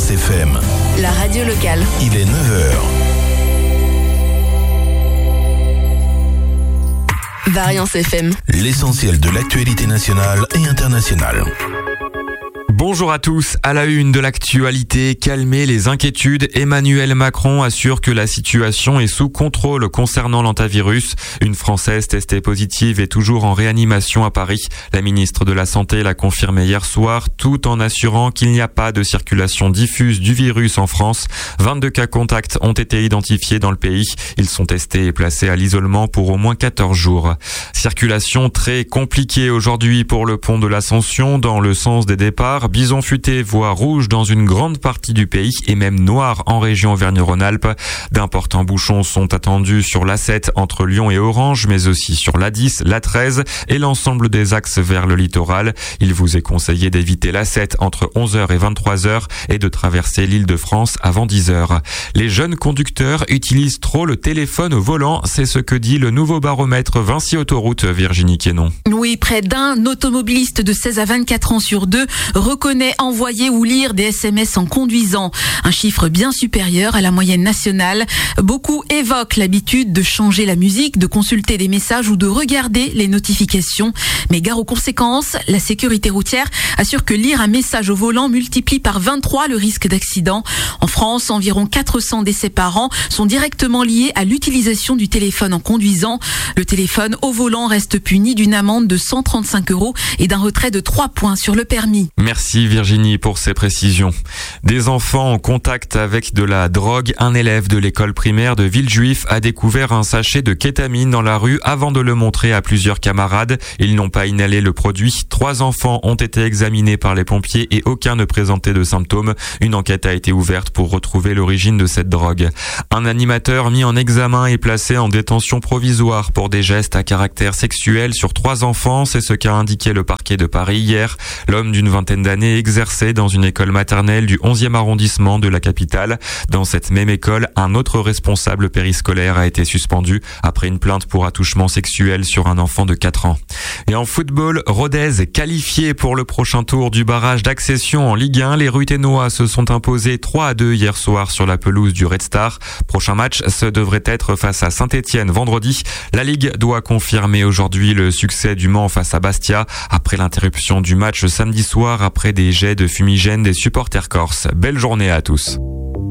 Variance FM. La radio locale. Il est 9h. Variance FM. L'essentiel de l'actualité nationale et internationale. Bonjour à tous. À la une de l'actualité, calmer les inquiétudes, Emmanuel Macron assure que la situation est sous contrôle concernant l'hantavirus. Une Française testée positive est toujours en réanimation à Paris. La ministre de la Santé l'a confirmé hier soir, tout en assurant qu'il n'y a pas de circulation diffuse du virus en France. 22 cas contacts ont été identifiés dans le pays. Ils sont testés et placés à l'isolement pour au moins 14 jours. Circulation très compliquée aujourd'hui pour le pont de l'Ascension dans le sens des départs. Bison futé voie rouge dans une grande partie du pays et même noir en région Auvergne-Rhône-Alpes. D'importants bouchons sont attendus sur l'A7 entre Lyon et Orange, mais aussi sur l'A10, l'A13 et l'ensemble des axes vers le littoral. Il vous est conseillé d'éviter l'A7 entre 11h et 23h et de traverser l'Île-de-France avant 10h. Les jeunes conducteurs utilisent trop le téléphone au volant, c'est ce que dit le nouveau baromètre Vinci Autoroute, Virginie Quénon. Oui, près d'un automobiliste de 16 à 24 ans sur 2 reconnaît envoyer ou lire des SMS en conduisant. Un chiffre bien supérieur à la moyenne nationale. Beaucoup évoquent l'habitude de changer la musique, de consulter des messages ou de regarder les notifications. Mais gare aux conséquences, la sécurité routière assure que lire un message au volant multiplie par 23 le risque d'accident. En France, environ 400 décès par an sont directement liés à l'utilisation du téléphone en conduisant. Le téléphone au volant reste puni d'une amende de 135 € et d'un retrait de 3 points sur le permis. Merci Virginie pour ces précisions. Des enfants en contact avec de la drogue. Un élève de l'école primaire de Villejuif a découvert un sachet de kétamine dans la rue avant de le montrer à plusieurs camarades. Ils n'ont pas inhalé le produit. 3 enfants ont été examinés par les pompiers et aucun ne présentait de symptômes. Une enquête a été ouverte pour retrouver l'origine de cette drogue. Un animateur mis en examen est placé en détention provisoire pour des gestes à caractère sexuel sur 3 enfants. C'est ce qu'a indiqué le parquet de Paris hier. L'homme d'une vingtaine d'années exerçait dans une école maternelle du 11e arrondissement de la capitale. Dans cette même école, un autre responsable périscolaire a été suspendu après une plainte pour attouchement sexuel sur un enfant de 4 ans. Et en football, Rodez qualifié pour le prochain tour du barrage d'accession en Ligue 1. Les Ruthénois se sont imposés 3-2 hier soir sur la pelouse du Red Star. Prochain match, ce devrait être face à Saint-Étienne vendredi. La Ligue doit confirmer aujourd'hui le succès du Mans face à Bastia après l'interruption du match samedi soir après des jets de fumigène des supporters corses. Belle journée à tous.